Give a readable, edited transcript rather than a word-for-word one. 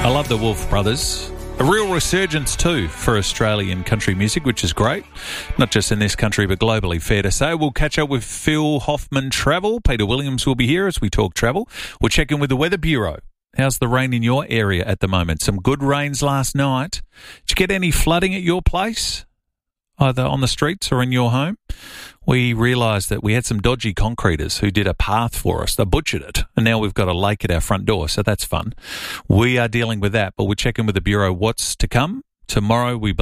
I love the Wolf Brothers. A real resurgence too for Australian country music, which is great. Not just in this country, but globally, fair to say. We'll catch up with Phil Hoffman Travel. Peter Williams will be here as we talk travel. We'll check in with the Weather Bureau. How's the rain in your area at the moment? Some good rains last night. Did you get any flooding at your place, either on the streets or in your home? We realised that we had some dodgy concreters who did a path for us. They butchered it, and now we've got a lake at our front door, so that's fun. We are dealing with that, but we'll check in with the Bureau what's to come. Tomorrow we